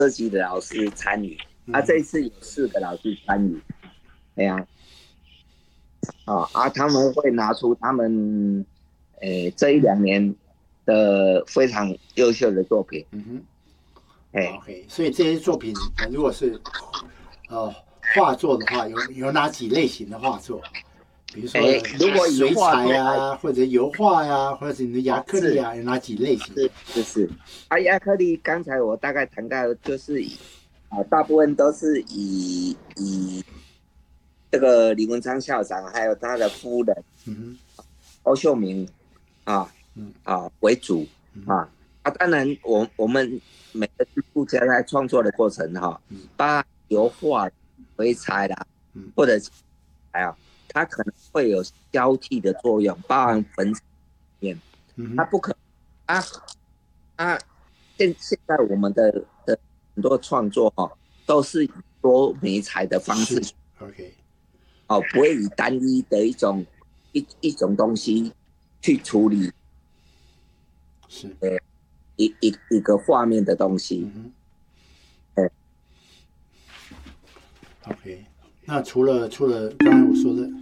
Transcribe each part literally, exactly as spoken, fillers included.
设计的老师参与，嗯、啊，这一次有四个老师参与，哎呀、啊，啊啊，他们会拿出他们，诶、呃，这一两年的非常优秀的作品， 嗯哼， 哎 ，OK， 所以这些作品，呃，如果是呃画作的话，有有哪几类型的画作？比如说如果以水画彩啊，或者油画呀、啊，或者你的亚克力啊，有哪几类型？ 是是是。啊，亚克力刚才我大概谈到，就是以啊，大部分都是以以这个李文昌校长还有他的夫人， 嗯欧秀明啊， 嗯啊为主啊。啊，当然我我们每个艺术家在创作的过程哈、啊，把油画、水彩啦，或者还有它可能会有交替的作用，包含粉彩面，它不可啊啊，现现在我们的的很多创作哈、哦，都是以多媒材的方式 ，OK， 哦，不会以单一的一种一一种东西去处理， 是呃一一一个画面的东西。 嗯哼， OK， 那除了除了刚才我说的。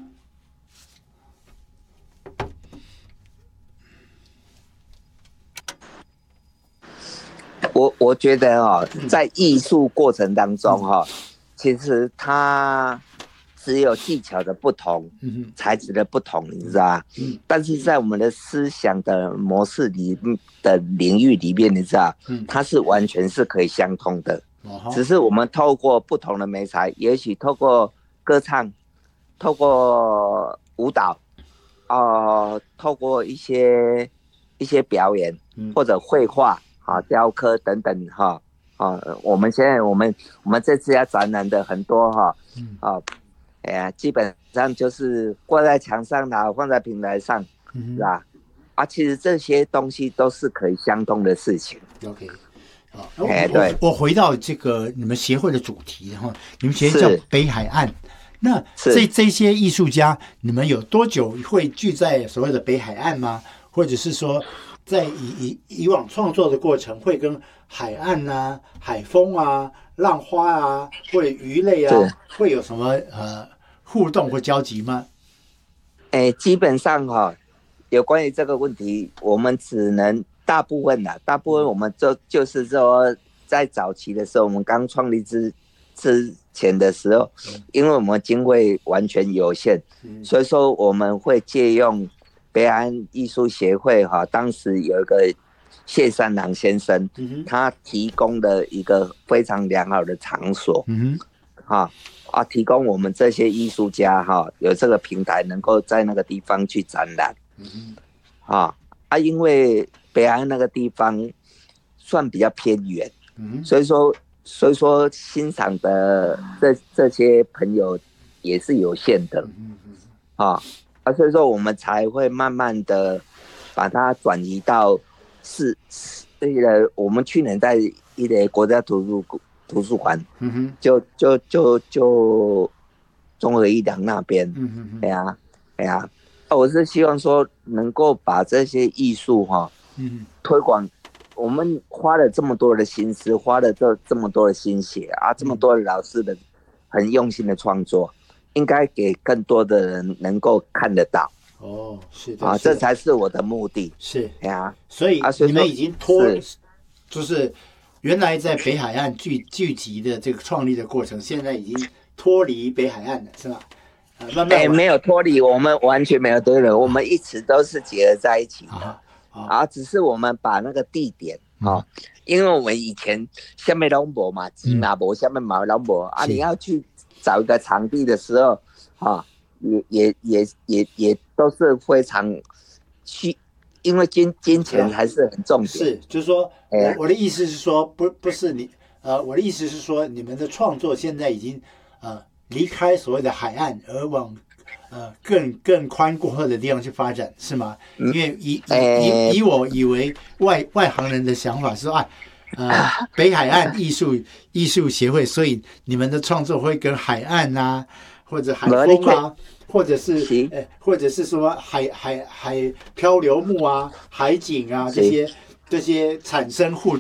我我觉得哈、哦，在艺术过程当中哈、哦，其实它只有技巧的不同，材质的不同，你知道吧？但是在我们的思想的模式里的领域里面，你知道，它是完全是可以相通的，只是我们透过不同的媒材，也许透过歌唱，透过舞蹈，呃，透过一些一些表演或者绘画。啊，雕刻等等哈，啊，我们现在我们我们这次要展览的很多哈，啊，哎呀，基本上就是挂在墙上啦，放在平台上，嗯、是吧？啊，其实这些东西都是可以相通的事情。 OK， 好，哎，对，我回到这个你们协会的主题哈，你们协会叫北海岸，那这这些艺术家，你们有多久会聚在所谓的北海岸吗？或者是说？在以以以往创作的过程，会跟海岸啊、海风啊、浪花啊，或者鱼类啊，会有什么呃互动或交集吗？ 哎，基本上哈、哦，有关于这个问题，我们只能大部分啦，大部分我们就就是说，在早期的时候，我们刚创立之之前的时候，因为我们经费完全有限，所以说我们会借用。北安艺术协会哈，当时有一个谢三郎先生，嗯、他提供的一个非常良好的场所，嗯啊啊，提供我们这些艺术家哈有这个平台，能够在那个地方去展览，嗯啊啊，因为北安那个地方算比较偏远，嗯、所以说所以说欣赏的这这些朋友也是有限的，嗯啊。啊，所以说我们才会慢慢的把它转移到是那个我们去年在一个国家图书图书馆，嗯哼，就就就就综合医疗那边，嗯哼，哎呀哎呀，我是希望说能够把这些艺术哈，嗯，推广。我们花了这么多的心思，花了这这么多的心血啊，这么多的老师的很用心的创作。应该给更多的人能够看得到哦，是的啊，这才是我的目的。 是呀， 所以你们已经脱，就是原来在北海岸聚聚集的这个创立的过程，现在已经脱离北海岸了，是吧？ 呃、慢慢、欸、没有脱离，我们完全没有脱离，我们一直都是结合在一起的。啊，啊只是我们把那个地点啊、嗯，因为我们以前下面都没嘛，鸡嘛没，下面嘛都没啊，你要去。找一个场地的时候，啊，也也也也也都是非常需，因为金金钱还是很重点。 是，就是说，欸、我我的意思是说，不不是你，呃，我的意思是说，你们的创作现在已经呃离开所谓的海岸，而往呃更更宽阔的地方去发展，是吗？嗯、因为以以、欸、以以我以为外外行人的想法是说，啊。呃，北海岸艺术艺术协会，所以你们的创作会跟海岸啊，或者海风啊，或者是呃，或者是说海海海漂流木啊、海景啊这些这些产生互动，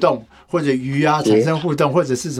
或者鱼啊产生互动，或者是什么。